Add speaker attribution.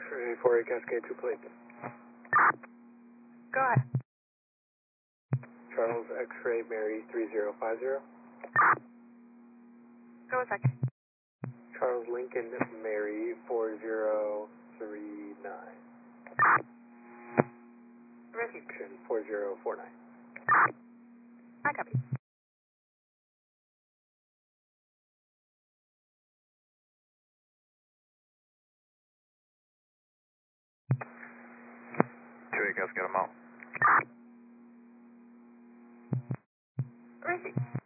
Speaker 1: X-ray 48 Cascade 2 plate.
Speaker 2: Go ahead.
Speaker 1: Charles X-ray Mary 3050.
Speaker 2: Go a second.
Speaker 1: Charles Lincoln Mary 4039.
Speaker 2: Receive.
Speaker 1: 4049.
Speaker 2: I copy.
Speaker 3: Cascade, I'm out.
Speaker 2: Receive.